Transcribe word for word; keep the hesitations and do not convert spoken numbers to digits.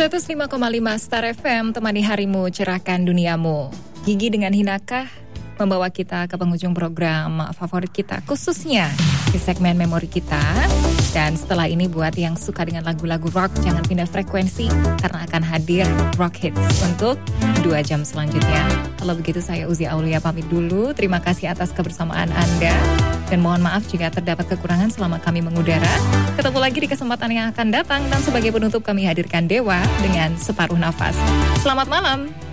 seratus lima koma lima Star F M, temani harimu, cerahkan duniamu. Gigi dengan Hinakah membawa kita ke penghujung program favorit kita, khususnya di segmen memori kita. Dan setelah ini buat yang suka dengan lagu-lagu rock, jangan pindah frekuensi karena akan hadir rock hits untuk dua jam selanjutnya. Kalau begitu saya Uzi Aulia pamit dulu. Terima kasih atas kebersamaan Anda. Dan mohon maaf jika terdapat kekurangan selama kami mengudara. Ketemu lagi di kesempatan yang akan datang. Dan sebagai penutup kami hadirkan Dewa dengan Separuh Nafas. Selamat malam.